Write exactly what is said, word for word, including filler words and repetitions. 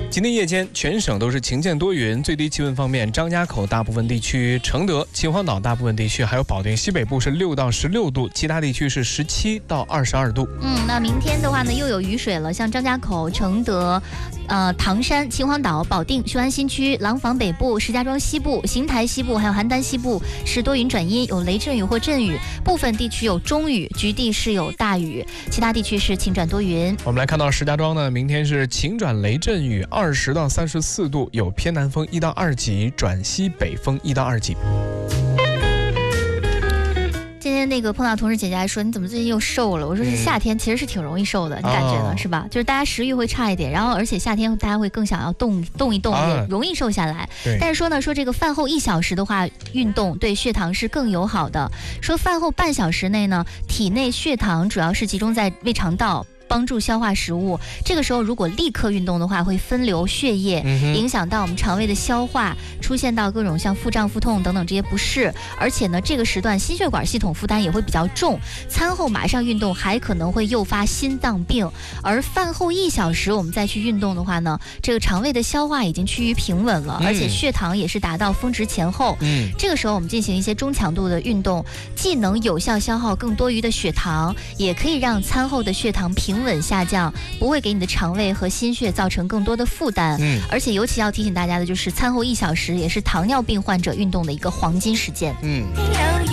今天夜间全省都是晴间多云，最低气温方面，张家口大部分地区、承德、秦皇岛大部分地区，还有保定西北部是六到十六度，其他地区是十七到二十二度。 嗯，那明天的话呢，又有雨水了，像张家口、承德、呃唐山、秦皇岛、保定、雄安新区、廊坊北部、石家庄西部、邢台西部，还有邯郸西部是多云转阴，有雷阵雨或阵雨，部分地区有中雨，局地是有大雨，其他地区是晴转多云。 我们来看到石家庄呢，明天是晴转雷阵雨，二十到三十四度，有偏南风一到二级，转西北风一到二级。 今天那个碰到同事姐姐还说你怎么最近又瘦了？我说是夏天其实是挺容易瘦的，嗯、你感觉呢、哦、是吧？就是大家食欲会差一点，然后而且夏天大家会更想要动动一动，啊、也容易瘦下来。但是说呢，说这个饭后一小时的话，运动对血糖是更友好的。说饭后半小时内呢，体内血糖主要是集中在胃肠道，帮助消化食物。这个时候如果立刻运动的话，会分流血液，嗯、影响到我们肠胃的消化，出现到各种像腹胀、腹痛等等这些不适。而且呢，这个时段心血管系统负担也会比较重，餐后马上运动还可能会诱发心脏病。而饭后一小时我们再去运动的话呢，这个肠胃的消化已经趋于平稳了，嗯、而且血糖也是达到峰值前后。嗯，这个时候我们进行一些中强度的运动，既能有效消耗更多余的血糖，也可以让餐后的血糖平稳下降，不会给你的肠胃和心血造成更多的负担。嗯，而且尤其要提醒大家的就是，餐后一小时也是糖尿病患者运动的一个黄金时间。嗯。